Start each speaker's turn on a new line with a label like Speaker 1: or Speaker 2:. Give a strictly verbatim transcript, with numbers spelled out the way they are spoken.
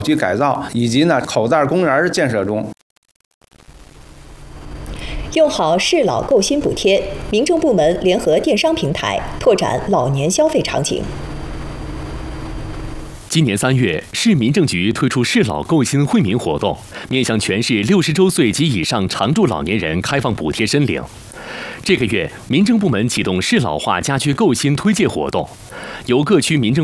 Speaker 1: 区改造以及呢口袋公园建设中。
Speaker 2: 用好适老购新补贴，民政部门联合电商平台拓展老年消费场景。
Speaker 3: 今年三月，市民政局推出适老购新惠民活动，面向全市六十周岁及以上常住老年人开放补贴申领。这个月，民政部门启动适老化家居购新推介活动，由各区民政